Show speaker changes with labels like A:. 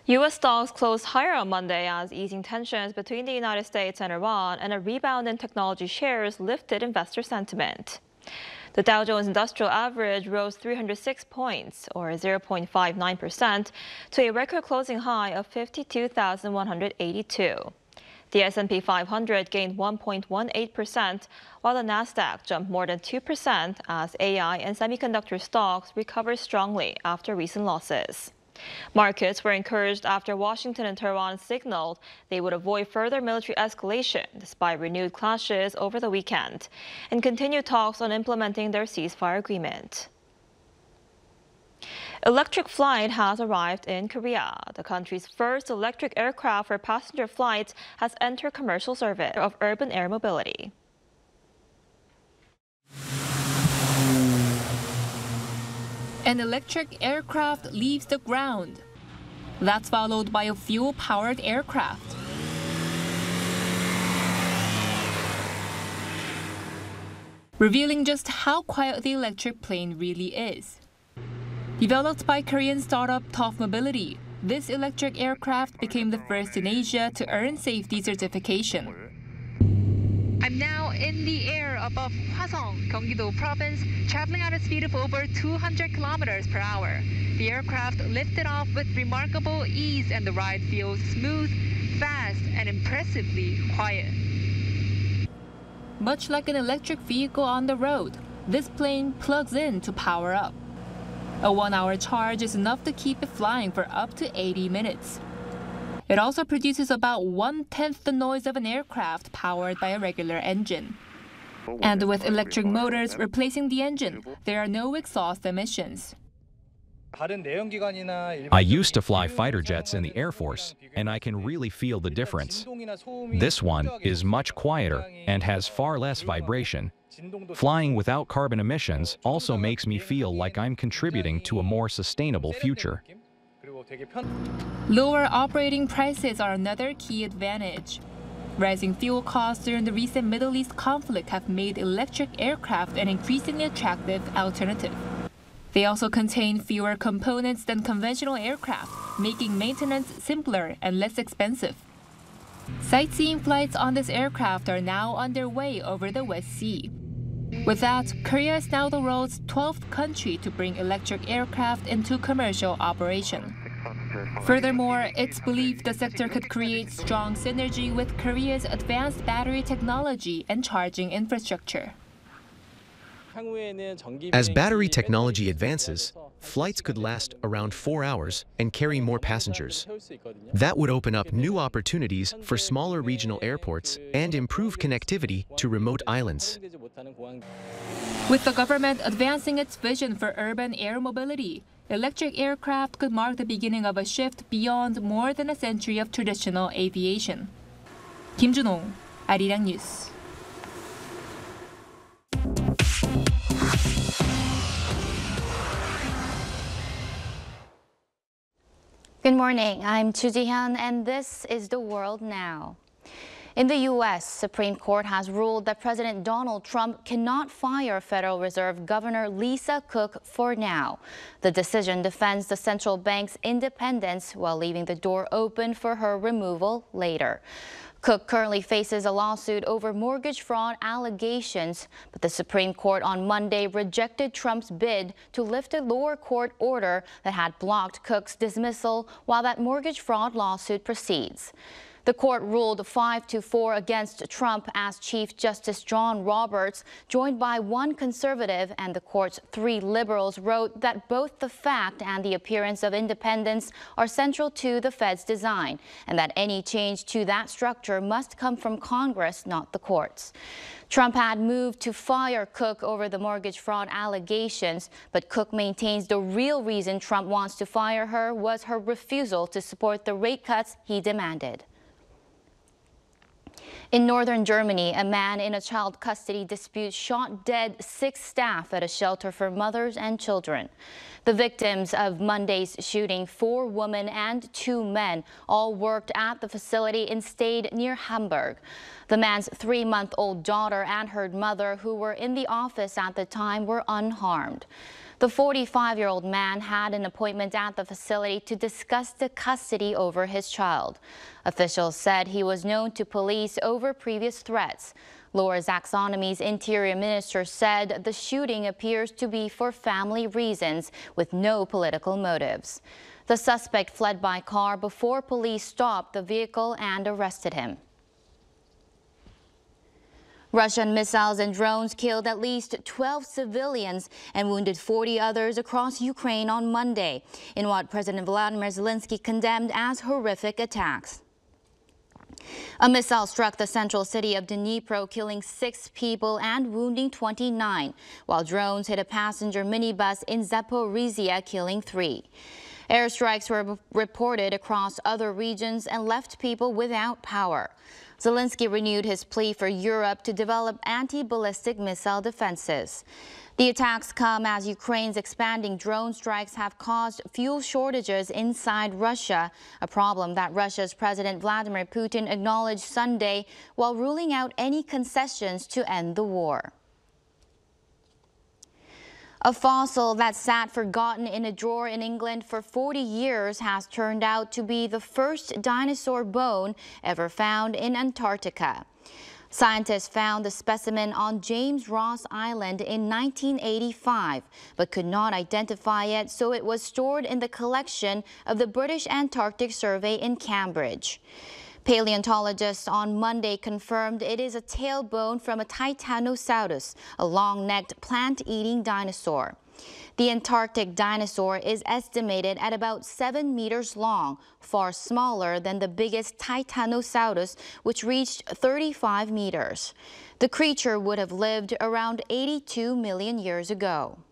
A: U.S. stocks closed higher on Monday as easing tensions between the United States and Iran and a rebound in technology shares lifted investor sentiment. The Dow Jones Industrial Average rose 306 points, or 0.59%, to a record closing high of 52,182. The S&P 500 gained 1.18%, while the Nasdaq jumped more than 2% as AI and semiconductor stocks recovered strongly after recent losses. Markets were encouraged after Washington and Tehran signaled they would avoid further military escalation despite renewed clashes over the weekend and continued talks on implementing their ceasefire agreement. Electric Flight has arrived in Korea. The country's first electric aircraft for passenger flights has entered commercial service of urban air mobility.
B: An electric aircraft leaves the ground. That's followed by a fuel-powered aircraft. Revealing just how quiet the electric plane really is. Developed by Korean startup TOF Mobility, this electric aircraft became the first in Asia to earn safety certification.
C: I'm now in the air above Hwasong, Gyeonggi-do Province, traveling at a speed of over 200 kilometers per hour. The aircraft lifted off with remarkable ease and the ride feels smooth, fast, and impressively quiet.
B: Much like an electric vehicle on the road, this plane plugs in to power up. A 1-hour charge is enough to keep it flying for up to 80 minutes. It also produces about 1/10 the noise of an aircraft powered by a regular engine. And with electric motors replacing the engine, there are no exhaust emissions.
D: I used to fly fighter jets in the Air Force, and I can really feel the difference. This one is much quieter and has far less vibration. Flying without carbon emissions also makes me feel like I'm contributing to a more sustainable future.
B: Lower operating prices are another key advantage. Rising fuel costs during the recent Middle East conflict have made electric aircraft an increasingly attractive alternative. They also contain fewer components than conventional aircraft, making maintenance simpler and less expensive. Sightseeing flights on this aircraft are now underway over the West Sea. With that, Korea is now the world's 12th country to bring electric aircraft into commercial operation. Furthermore, it's believed the sector could create strong synergy with Korea's advanced battery technology and charging infrastructure.
E: As battery technology advances, flights could last around 4 hours and carry more passengers. That would open up new opportunities for smaller regional airports and improve connectivity to remote islands.
B: With the government advancing its vision for urban air mobility, electric aircraft could mark the beginning of a shift beyond more than a century of traditional aviation. Kim Jun-ong, Arirang News.
F: Good morning, I'm Chu Ji-hyun, and this is The World Now. In the U.S., Supreme Court has ruled that President Donald Trump cannot fire Federal Reserve Governor Lisa Cook for now. The decision defends the central bank's independence while leaving the door open for her removal later. Cook currently faces a lawsuit over mortgage fraud allegations, but the Supreme Court on Monday rejected Trump's bid to lift a lower court order that had blocked Cook's dismissal while that mortgage fraud lawsuit proceeds. The court ruled 5-4 against Trump as Chief Justice John Roberts, joined by one conservative and the court's 3 liberals, wrote that both the fact and the appearance of independence are central to the Fed's design, and that any change to that structure must come from Congress, not the courts. Trump had moved to fire Cook over the mortgage fraud allegations, but Cook maintains the real reason Trump wants to fire her was her refusal to support the rate cuts he demanded. In northern Germany, a man in a child custody dispute shot dead 6 staff at a shelter for mothers and children. The victims of Monday's shooting, 4 women and 2 men, all worked at the facility and stayed near Hamburg. The man's 3-month-old daughter and her mother, who were in the office at the time, were unharmed. The 45-year-old man had an appointment at the facility to discuss the custody over his child. Officials said he was known to police over previous threats. Laura Zaxonomy's interior minister said the shooting appears to be for family reasons with no political motives. The suspect fled by car before police stopped the vehicle and arrested him. Russian missiles and drones killed at least 12 civilians and wounded 40 others across Ukraine on Monday, in what President Volodymyr Zelensky condemned as horrific attacks. A missile struck the central city of Dnipro, killing 6 people and wounding 29, while drones hit a passenger minibus in Zaporizhia, killing 3. Airstrikes were reported across other regions and left people without power. Zelensky renewed his plea for Europe to develop anti-ballistic missile defenses. The attacks come as Ukraine's expanding drone strikes have caused fuel shortages inside Russia, a problem that Russia's President Vladimir Putin acknowledged Sunday while ruling out any concessions to end the war. A fossil that sat forgotten in a drawer in England for 40 years has turned out to be the first dinosaur bone ever found in Antarctica. Scientists found the specimen on James Ross Island in 1985, but could not identify it, so it was stored in the collection of the British Antarctic Survey in Cambridge. Paleontologists on Monday confirmed it is a tailbone from a Titanosaurus, a long-necked plant-eating dinosaur. The Antarctic dinosaur is estimated at about 7 meters long, far smaller than the biggest Titanosaurus, which reached 35 meters. The creature would have lived around 82 million years ago.